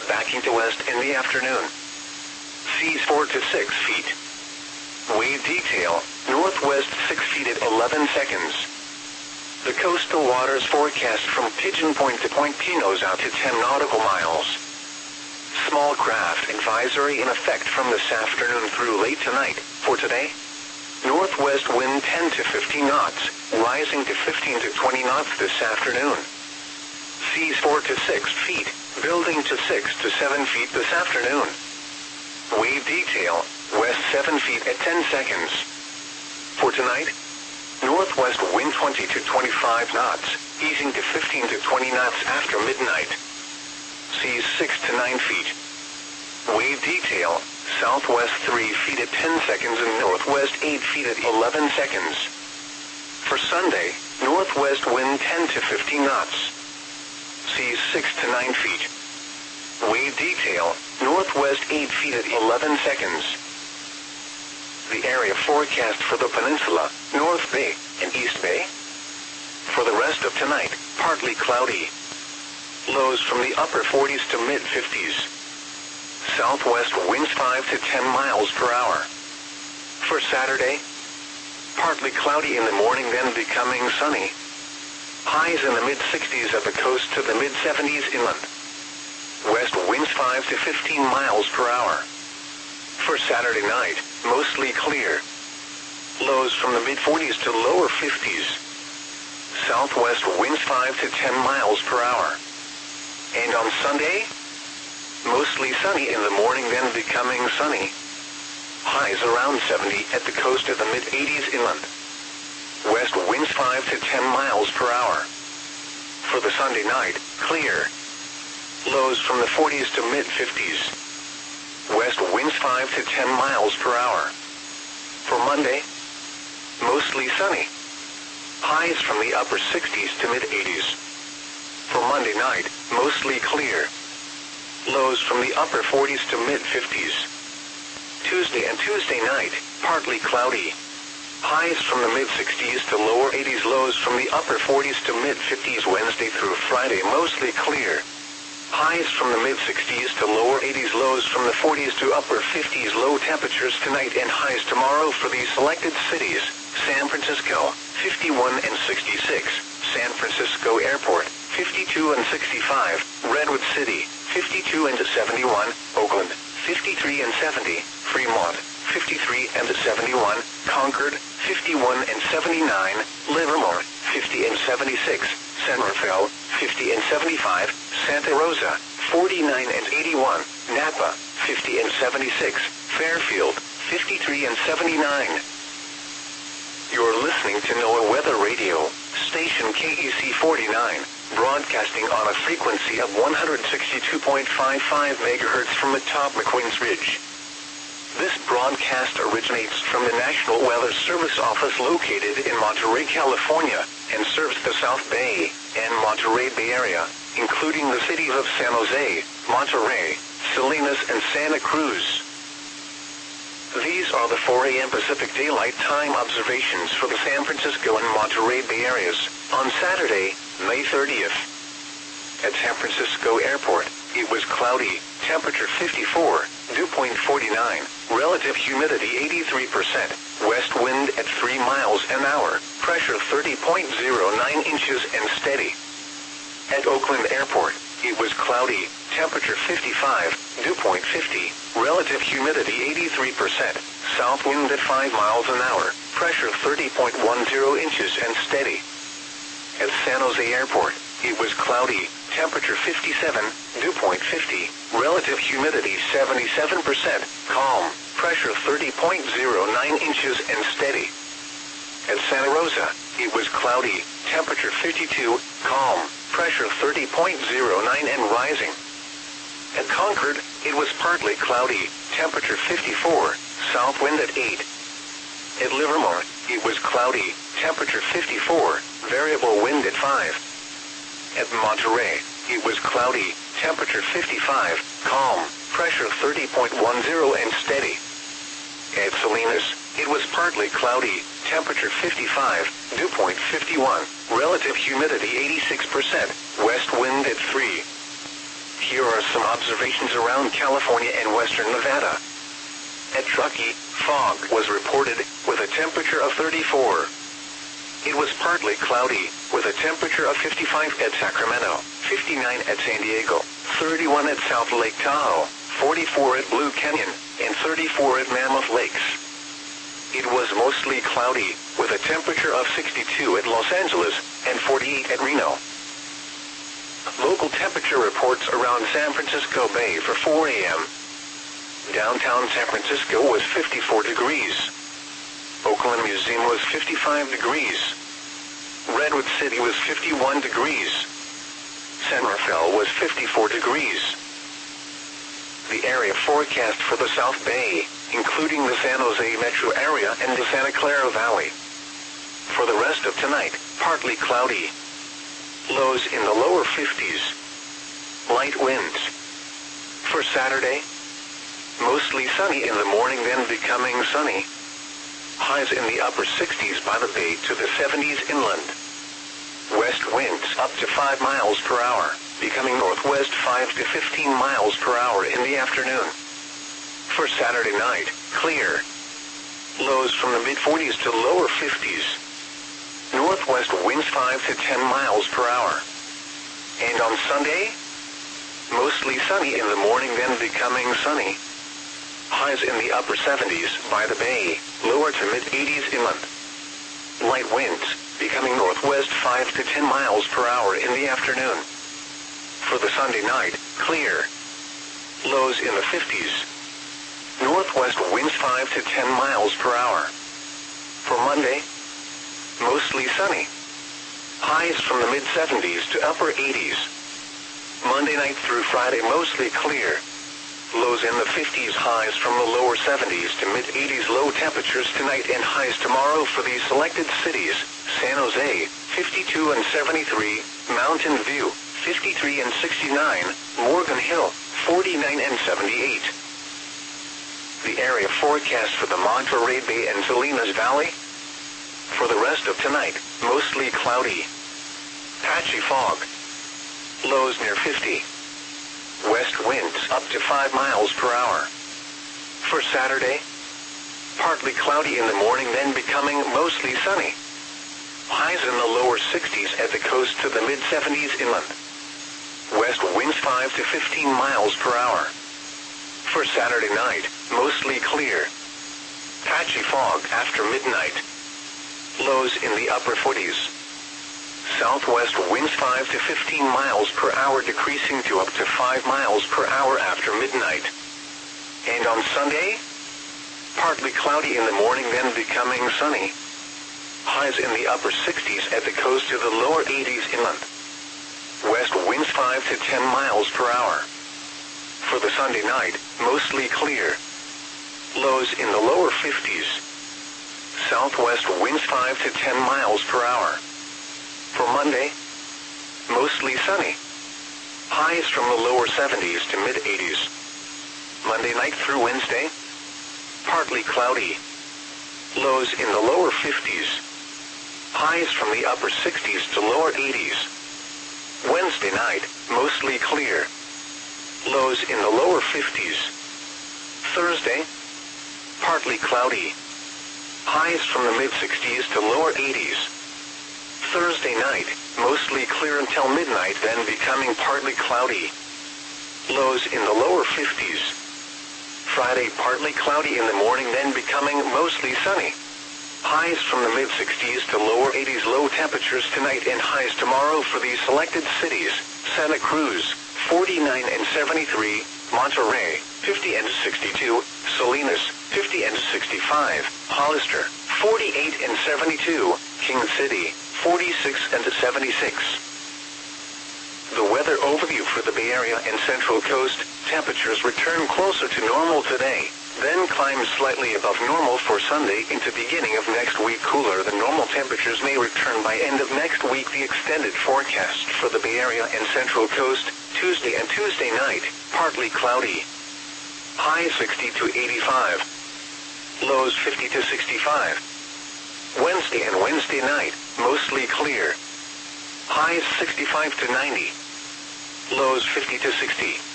backing to west in the afternoon. Seas 4 to 6 feet. Wave detail, northwest 6 feet at 11 seconds. The coastal waters forecast from Pigeon Point to Point Pinos out to 10 nautical miles. Small craft advisory in effect from this afternoon through late tonight. For today, northwest wind 10 to 15 knots, rising to 15 to 20 knots this afternoon. Seas 4 to 6 feet, building to 6 to 7 feet this afternoon. Wave detail, west 7 feet at 10 seconds. For tonight, northwest wind 20 to 25 knots, easing to 15 to 20 knots after midnight. Seas 6 to 9 feet. Wave detail, southwest 3 feet at 10 seconds and northwest 8 feet at 11 seconds. For Sunday, northwest wind 10 to 15 knots. Seas 6 to 9 feet. Wave detail, northwest 8 feet at 11 seconds. The area forecast for the peninsula, North Bay and East Bay. For the rest of tonight, partly cloudy. Lows from the upper 40s to mid-50s. Southwest winds 5 to 10 miles per hour. For Saturday, partly cloudy in the morning, then becoming sunny. Highs in the mid-60s at the coast to the mid-70s inland. West winds 5 to 15 miles per hour. For Saturday night, mostly clear. Lows from the mid-40s to lower 50s. Southwest winds 5 to 10 miles per hour. And on Sunday, mostly sunny in the morning, then becoming sunny. Highs around 70 at the coast to the mid-80s inland. West winds 5 to 10 miles per hour. For the Sunday night, clear. Lows from the 40s to mid-50s. West winds 5 to 10 miles per hour. For Monday, mostly sunny. Highs from the upper 60s to mid-80s. For Monday night, mostly clear. Lows from the upper 40s to mid-50s. Tuesday and Tuesday night, partly cloudy. Highs from the mid-60s to lower 80s. Lows from the upper 40s to mid-50s. Wednesday through Friday, mostly clear. Highs from the mid-60s to lower 80s. Lows from the 40s to upper 50s. Low temperatures tonight and highs tomorrow for these selected cities. San Francisco, 51 and 66. San Francisco Airport, 52 and 65. Redwood City, 52 and 71. Oakland, 53 and 70. Fremont, 53 and 71. Concord, 51 and 79. Livermore, 50 and 76. San Rafael, 50 and 75. Santa Rosa, 49 and 81. Napa, 50 and 76. Fairfield, 53 and 79. You're listening to NOAA Weather Radio, station KEC 49, broadcasting on a frequency of 162.55 MHz from atop McQueen's Ridge. This broadcast originates from the National Weather Service office located in Monterey, California, and serves the South Bay and Monterey Bay Area, including the cities of San Jose, Monterey, Salinas, and Santa Cruz. These are the 4 a.m. Pacific Daylight Time observations for the San Francisco and Monterey Bay areas on Saturday, May 30th. At San Francisco Airport, it was cloudy, temperature 54, dew point 49, relative humidity 83%, west wind at 3 miles an hour, pressure 30.09 inches and steady. At Oakland Airport, it was cloudy, temperature 55, dew point 50, relative humidity 83%, south wind at 5 miles an hour, pressure 30.10 inches and steady. At San Jose Airport, it was cloudy, temperature 57, dew point 50, relative humidity 77%, calm, pressure 30.09 inches and steady. At Santa Rosa, it was cloudy, temperature 52, calm, pressure 30.09 and rising. At Concord, it was partly cloudy, temperature 54, south wind at 8. At Livermore, it was cloudy, temperature 54, variable wind at 5. At Monterey, it was cloudy, temperature 55, calm, pressure 30.10 and steady. At Salinas, it was partly cloudy, temperature 55, dew point 51, relative humidity 86%, west wind at 3. Here are some observations around California and western Nevada. At Truckee, fog was reported, with a temperature of 34. It was partly cloudy, with a temperature of 55 at Sacramento, 59 at San Diego, 31 at South Lake Tahoe, 44 at Blue Canyon, and 34 at Mammoth Lakes. It was mostly cloudy, with a temperature of 62 at Los Angeles, and 48 at Reno. Local temperature reports around San Francisco Bay for 4 a.m. Downtown San Francisco was 54 degrees. Oakland Museum was 55 degrees. Redwood City was 51 degrees. San Rafael was 54 degrees. The area forecast for the South Bay, including the San Jose metro area and the Santa Clara Valley. For the rest of tonight, partly cloudy. Lows in the lower 50s. Light winds. For Saturday, mostly sunny in the morning, then becoming sunny. Highs in the upper 60s by the bay to the 70s inland. West winds up to 5 miles per hour, becoming northwest 5 to 15 miles per hour in the afternoon. For Saturday night, clear. Lows from the mid-40s to lower 50s. Northwest winds 5 to 10 miles per hour. And on Sunday, mostly sunny in the morning, then becoming sunny. Highs in the upper 70s by the bay, lower to mid-80s inland. Light winds, becoming northwest 5 to 10 miles per hour in the afternoon. For the Sunday night, clear. Lows in the 50s. Northwest winds 5 to 10 miles per hour. For Monday, mostly sunny. Highs from the mid-70s to upper 80s. Monday night through Friday, mostly clear. Lows in the 50s, highs from the lower 70s to mid-80s. Low temperatures tonight and highs tomorrow for these selected cities: San Jose, 52 and 73, Mountain View, 53 and 69, Morgan Hill, 49 and 78. The area forecast for the Monterey Bay and Salinas Valley. For the rest of tonight, mostly cloudy. Patchy fog. Lows near 50. West winds up to 5 miles per hour. For Saturday, partly cloudy in the morning, then becoming mostly sunny. Highs in the lower 60s at the coast to the mid-70s inland. West winds 5 to 15 miles per hour. For Saturday night, mostly clear. Patchy fog after midnight. Lows in the upper 40s. Southwest winds 5 to 15 miles per hour, decreasing to up to 5 miles per hour after midnight. And on Sunday, partly cloudy in the morning, then becoming sunny. Highs in the upper 60s at the coast to the lower 80s inland. West winds 5 to 10 miles per hour. For the Sunday night, mostly clear. Lows in the lower 50s. Southwest winds 5 to 10 miles per hour. For Monday, mostly sunny. Highs from the lower 70s to mid-80s. Monday night through Wednesday, partly cloudy. Lows in the lower 50s. Highs from the upper 60s to lower 80s. Wednesday night, mostly clear. Lows in the lower 50s. Thursday, partly cloudy. Highs from the mid-60s to lower 80s. Thursday night, mostly clear until midnight, then becoming partly cloudy. Lows in the lower 50s. Friday, partly cloudy in the morning, then becoming mostly sunny. Highs from the mid-60s to lower 80s. Low temperatures tonight and highs tomorrow for these selected cities: Santa Cruz, 49 and 73, Monterey, 50 and 62, Salinas, 50 and 65, Hollister, 48 and 72, King City, 46 and 76. The weather overview for the Bay Area and Central Coast: temperatures return closer to normal today, then climb slightly above normal for Sunday into beginning of next week. Cooler than normal temperatures may return by end of next week. The extended forecast for the Bay Area and Central Coast: Tuesday and Tuesday night, partly cloudy. High 60 to 85. Lows 50 to 65. Wednesday and Wednesday night, mostly clear. Highs 65 to 90. Lows 50 to 60.